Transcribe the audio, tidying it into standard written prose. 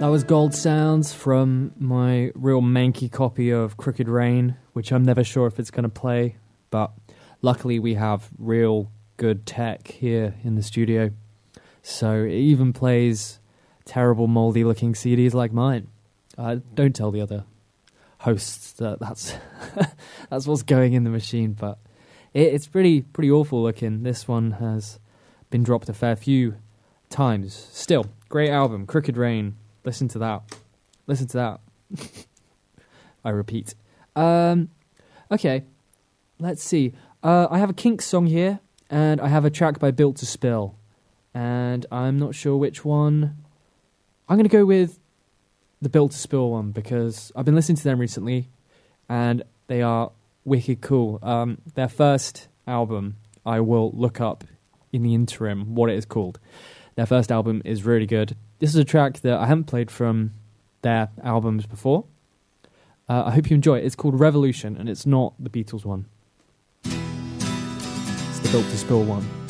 That was Gold Sounds from my real manky copy of Crooked Rain, which I'm never sure if it's going to play, but luckily we have real good tech here in the studio, so it even plays terrible moldy looking CDs like mine. Don't tell the other hosts that's that's what's going in the machine, but it's pretty awful looking. This one has been dropped a fair few times. Still, great album, Crooked Rain. Listen to that. I repeat. Okay, let's see. I have a Kinks song here, and I have a track by Built to Spill, and I'm not sure which one. I'm going to go with the Built to Spill one, because I've been listening to them recently, and they are wicked cool. Their first album, I will look up in the interim what it is called. Their first album is really good. This is a track that I haven't played from their albums before. I hope you enjoy it. It's called Revolution, and it's not the Beatles one. It's the Built to Spill one.